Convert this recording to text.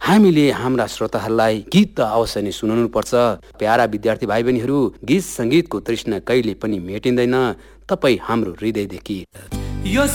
हामीले हाम्रा श्रोताहरूलाई गीत त अवश्य नै सुनाउनु पर्छ। प्यारा विद्यार्थी भाइ बहिनीहरू, गीत संगीतको तृष्णा कहिले पनि मेटिँदैन। तपाईँ हाम्रो हृदयदेखि